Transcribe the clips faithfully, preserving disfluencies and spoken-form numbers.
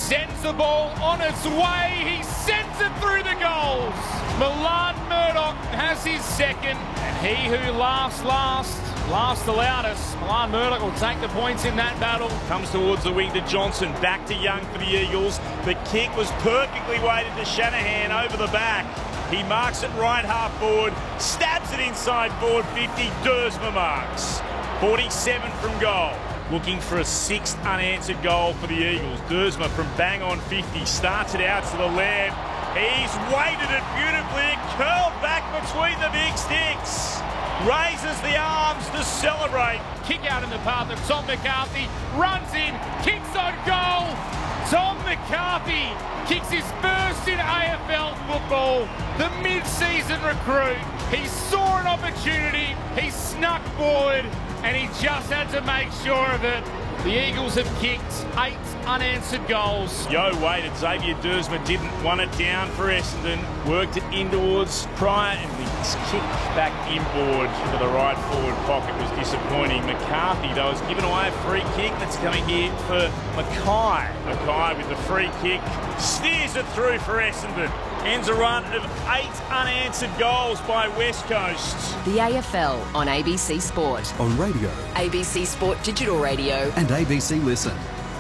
sends the ball on its way. He sends it through the goals. Milan Murdoch has his second, and he who laughs last, laughs the loudest. Milan Murdoch will take the points in that battle. Comes towards the wing to Johnson, back to Young for the Eagles. The kick was perfectly weighted to Shanahan over the back. He marks it right half forward, stabs it inside forward fifty. Duursma marks. forty-seven from goal. Looking for a sixth unanswered goal for the Eagles. Duursma from bang on fifty, starts it out to the left. He's weighted it beautifully, curled back between the big sticks. Raises the arms to celebrate. Kick out in the path of Tom McCarthy, runs in, kicks on goal. Tom McCarthy kicks his first in A F L football. The mid-season recruit. He saw an opportunity, he snuck forward, and he just had to make sure of it. The Eagles have kicked eight unanswered goals. Yo waited. Xavier Duursma didn't want it down for Essendon. Worked it indoors prior, and his kick back inboard to the right forward pocket was disappointing. McCarthy, though, has given away a free kick that's coming here for Mackay. Mackay with the free kick steers it through for Essendon. Ends a run of eight unanswered goals by West Coast. The A F L on A B C Sport. On radio. A B C Sport Digital Radio. And A B C Listen.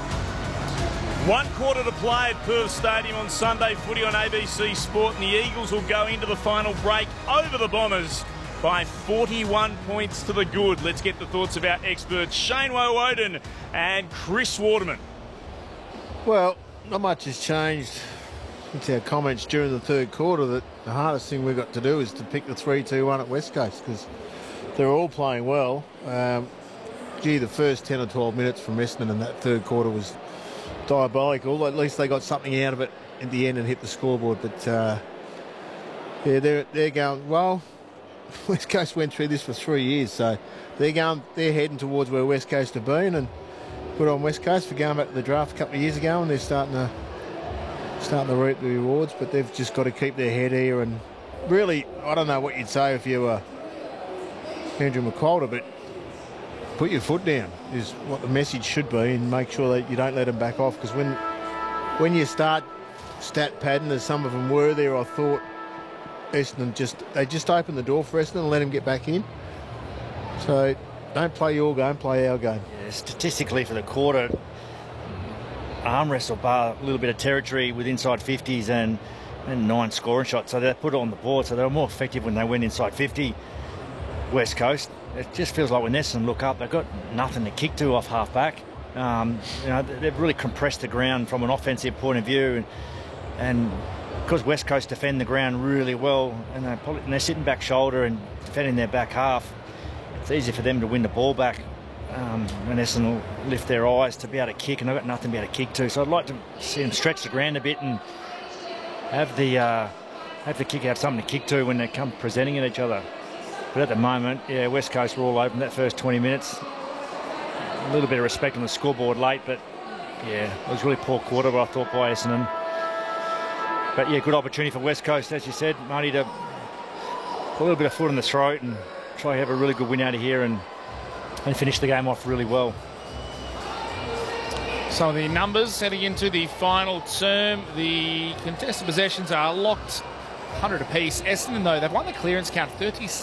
One quarter to play at Perth Stadium on Sunday footy on A B C Sport, and the Eagles will go into the final break over the Bombers by forty-one points to the good. Let's get the thoughts of our experts Shane Woewodin and Chris Waterman. Well, not much has changed since our comments during the third quarter that the hardest thing we've got to do is to pick the three two one at West Coast, because they're all playing well. Um, gee, the first ten or twelve minutes from Essendon in that third quarter was diabolical. At least they got something out of it at the end and hit the scoreboard. But uh, yeah, they're they're going well. West Coast went through this for three years, so they're going they're heading towards where West Coast have been, and good on West Coast for going back to the draft a couple of years ago, and they're starting to starting to reap the rewards. But they've just got to keep their head here, and really, I don't know what you'd say if you were Andrew McQualter, but put your foot down is what the message should be, and make sure that you don't let them back off, because when when you start stat padding, as some of them were there, I thought Essendon just they just opened the door for Essendon and let him get back in. So don't play your game, play our game. Yeah, statistically for the quarter, arm wrestle bar a little bit of territory with inside fifties and, and nine scoring shots, so they put it on the board, so they were more effective when they went inside fifty. West Coast, it just feels like when Essendon look up, they've got nothing to kick to off half-back. Um, you know, they've really compressed the ground from an offensive point of view, and, and because West Coast defend the ground really well, and they're, probably, and they're sitting back shoulder and defending their back half, it's easy for them to win the ball back um, when Essendon lift their eyes to be able to kick, and they've got nothing to be able to kick to. So I'd like to see them stretch the ground a bit and have the uh, have the kick out something to kick to when they come presenting at each other. But at the moment, yeah, West Coast were all open that first twenty minutes. A little bit of respect on the scoreboard late, but yeah, it was a really poor quarter, I thought, by Essendon. But yeah, good opportunity for West Coast, as you said, Marty, to put a little bit of foot in the throat and try to have a really good win out of here and, and finish the game off really well. Some of the numbers heading into the final term. The contested possessions are locked one hundred apiece. Essendon, though, they've won the clearance count thirty,